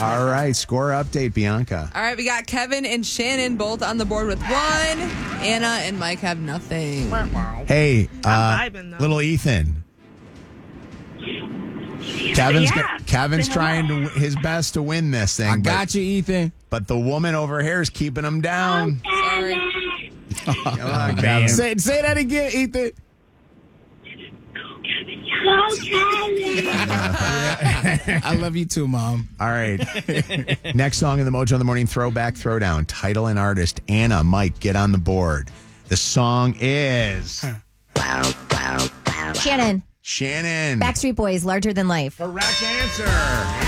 All right, score update, Bianca. All right, we got Kevin and Shannon both on the board with 1. Anna and Mike have nothing. Hey, I'm vibing, though. little Ethan. Kevin's trying his best to win this thing. I got you, Ethan. But the woman over here is keeping him down. Sorry. Come on, Kevin. Say that again, Ethan. I love you too, Mom. All right. Next song in the Mojo in the Morning Throwback Throwdown. Title and artist. Anna, Mike, get on the board. The song is... Shannon. Shannon. Backstreet Boys, Larger Than Life. Correct answer.